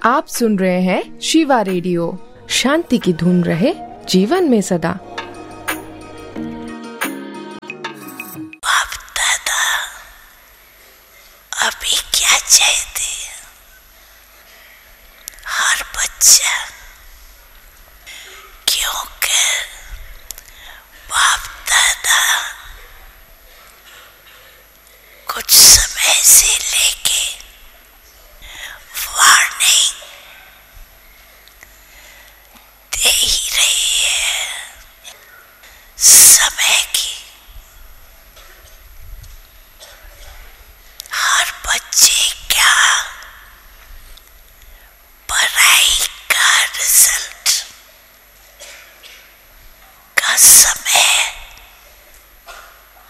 आप सुन रहे हैं शिवा रेडियो। शांति की धुन रहे जीवन में सदा। बाप दादा अभी क्या चाहते हर बच्चा, क्योंकि बाप दादा कुछ समय से लेकर